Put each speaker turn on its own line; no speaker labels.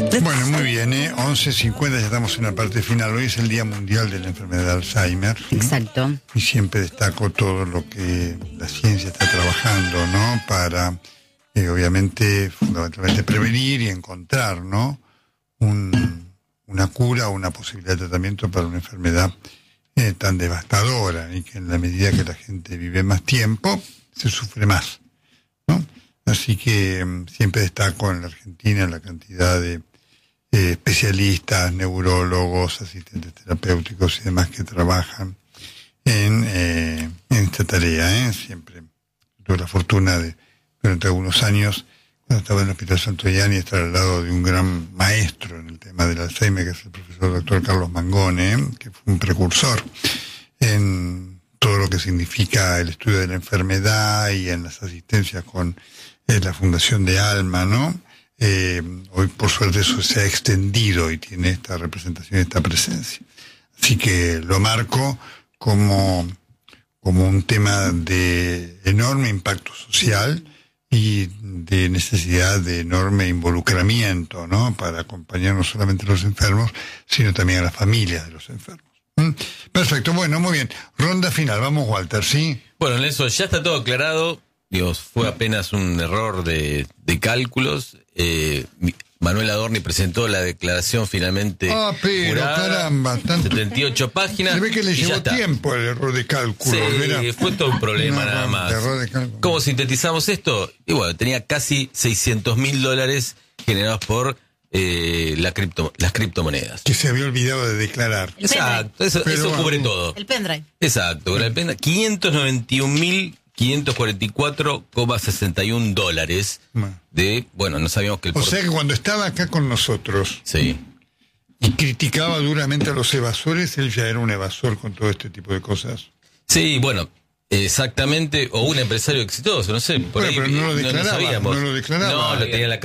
Bueno, muy bien, 11:50, ya estamos en la parte final. Hoy es el Día Mundial de la Enfermedad de Alzheimer.
Exacto.
Y siempre destaco todo lo que la ciencia está trabajando, ¿no? Para, obviamente, fundamentalmente prevenir y encontrar, ¿no? Una cura o una posibilidad de tratamiento para una enfermedad tan devastadora, y que en la medida que la gente vive más tiempo, se sufre más, ¿no? Así que siempre destaco en la Argentina la cantidad de especialistas, neurólogos, asistentes terapéuticos y demás que trabajan en esta tarea, Siempre tuve la fortuna de, durante algunos años, cuando estaba en el Hospital Santoyani, estar al lado de un gran maestro en el tema del Alzheimer, que es el profesor doctor Carlos Mangone, que fue un precursor en todo lo que significa el estudio de la enfermedad y en las asistencias con la Fundación de Alma, ¿no? Hoy por suerte eso se ha extendido y tiene esta representación, esta presencia. Así que lo marco como un tema de enorme impacto social y de necesidad de enorme involucramiento, ¿no? Para acompañar no solamente a los enfermos, sino también a las familias de los enfermos. Perfecto, bueno, muy bien. Ronda final, vamos, Walter, ¿sí?
Bueno, Nelson, ya está todo aclarado. Dios, fue apenas un error de cálculos. Manuel Adorni presentó la declaración finalmente
pero
jurada,
caramba,
78 páginas.
Se ve que le llevó tiempo el error de cálculo.
Sí, fue todo un problema nada más. ¿Cómo sintetizamos esto? Y bueno, tenía casi $600.000 generados por las criptomonedas.
Que se había olvidado de declarar.
Exacto, eso cubre todo.
El pendrive.
Exacto, el pendrive. $591.544,61 de, bueno, no sabíamos que
o sea que cuando estaba acá con nosotros,
sí,
y criticaba duramente a los evasores, él ya era un evasor con todo este tipo de cosas.
Sí, bueno, exactamente, o un empresario exitoso, no sé, por ahí
pero no lo declaraba,
no sabíamos.
No lo declaraba.
No, lo tenía en la